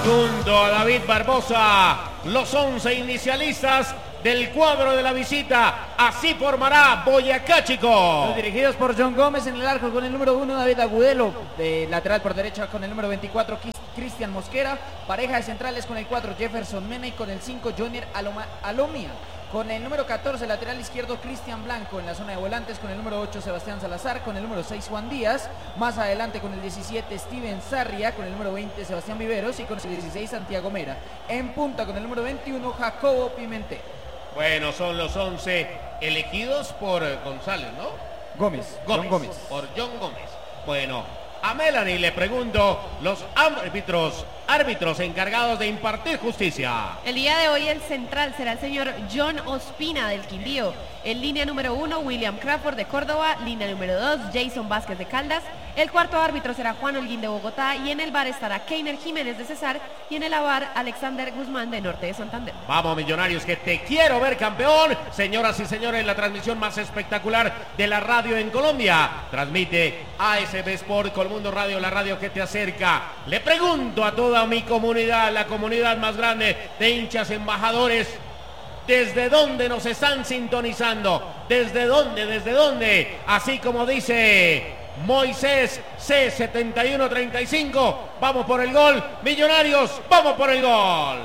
Junto a David Barbosa, los 11 inicialistas del cuadro de la visita. Así formará Boyacá Chico. Los dirigidos por John Gómez en el arco con el número 1, David Agudelo. De lateral por derecha con el número 24, Cristian Mosquera. Pareja de centrales con el 4, Jefferson Mena, y con el 5, Jonier Alomia. Con el número 14, lateral izquierdo, Cristian Blanco. En la zona de volantes con el número 8, Sebastián Salazar. Con el número 6, Juan Díaz. Más adelante con el 17, Steven Sarria. Con el número 20, Sebastián Viveros. Y con el 16, Santiago Mera. En punta con el número 21, Jacobo Pimentel. Bueno, son los 11 elegidos por González, ¿no? Gómez. John Gómez. Por John Gómez. Bueno, a Melanie le pregunto, los árbitros encargados de impartir justicia. El día de hoy el central será el señor John Ospina del Quindío. En línea número 1, William Crawford de Córdoba. Línea número 2, Jason Vázquez de Caldas. El cuarto árbitro será Juan Holguín de Bogotá. Y en el VAR estará Keiner Jiménez de Cesar. Y en el AVAR, Alexander Guzmán de Norte de Santander. Vamos, Millonarios, que te quiero ver campeón. Señoras y señores, la transmisión más espectacular de la radio en Colombia. Transmite ASB Sport, Colmundo Radio, la radio que te acerca. Le pregunto a toda mi comunidad, la comunidad más grande de hinchas embajadores, ¿desde dónde nos están sintonizando? ¿Desde dónde? ¿Desde dónde? Así como dice Moisés C7135, vamos por el gol. Millonarios, vamos por el gol.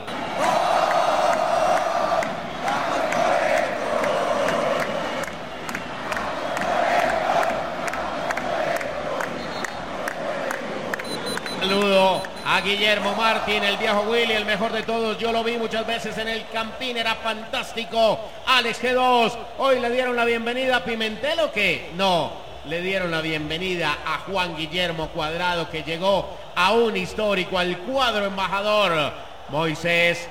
Saludo a Guillermo Martín, el viejo Willy, el mejor de todos. Yo lo vi muchas veces en el Campín, era fantástico. Alex G2, hoy le dieron la bienvenida a Pimentel, ¿o qué? No, le dieron la bienvenida a Juan Guillermo Cuadrado, que llegó a un histórico, al cuadro embajador. Moisés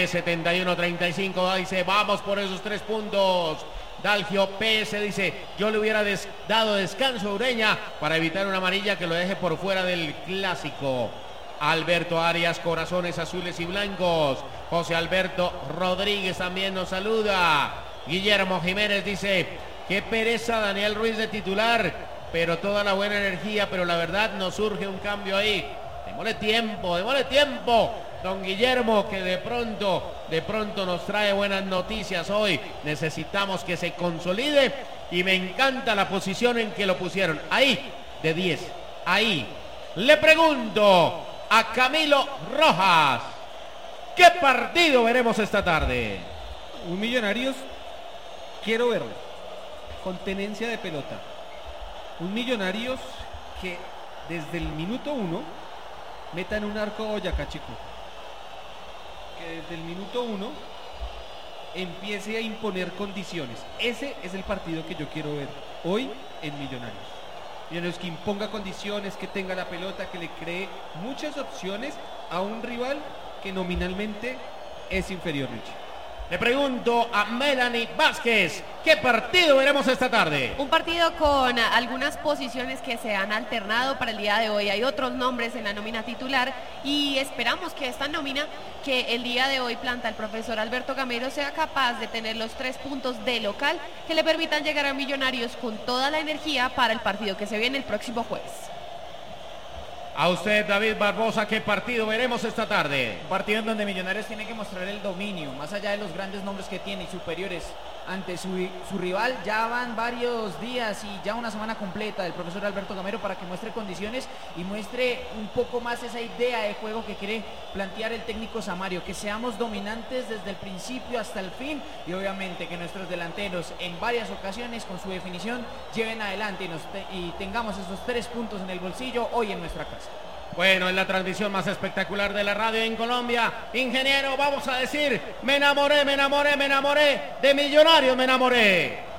C7135 dice, vamos por esos 3 puntos. Dalgio PS dice, yo le hubiera dado descanso a Ureña para evitar una amarilla que lo deje por fuera del clásico. Alberto Arias, corazones azules y blancos. José Alberto Rodríguez también nos saluda. Guillermo Jiménez dice, qué pereza Daniel Ruiz de titular, pero toda la buena energía, pero la verdad nos surge un cambio ahí. Démosle tiempo. Don Guillermo, que de pronto nos trae buenas noticias hoy. Necesitamos que se consolide y me encanta la posición en que lo pusieron. Ahí, de 10. Ahí. Le pregunto a Camilo Rojas, ¿qué partido veremos esta tarde? Un Millonarios, quiero verlo, con tenencia de pelota. Un Millonarios que desde el minuto 1 meta en un arco Boyacá Chico. Que desde el minuto 1 empiece a imponer condiciones. Ese es el partido que yo quiero ver hoy en Millonarios. Millonarios que imponga condiciones, que tenga la pelota, que le cree muchas opciones a un rival que nominalmente es inferior, Richie. Le pregunto a Melanie Vázquez, ¿qué partido veremos esta tarde? Un partido con algunas posiciones que se han alternado para el día de hoy. Hay otros nombres en la nómina titular y esperamos que esta nómina que el día de hoy planta el profesor Alberto Gamero sea capaz de tener los 3 puntos de local que le permitan llegar a Millonarios con toda la energía para el partido que se viene el próximo jueves. A usted, David Barbosa, ¿qué partido veremos esta tarde? Un partido en donde Millonarios tiene que mostrar el dominio, más allá de los grandes nombres que tiene y superiores ante su rival. Ya van varios días y ya una semana completa del profesor Alberto Gamero para que muestre condiciones y muestre un poco más esa idea de juego que quiere plantear el técnico Samario, que seamos dominantes desde el principio hasta el fin y obviamente que nuestros delanteros en varias ocasiones con su definición lleven adelante y tengamos esos 3 puntos en el bolsillo hoy en nuestra casa. Bueno, en la transmisión más espectacular de la radio en Colombia, ingeniero, vamos a decir, me enamoré, de Millonarios me enamoré.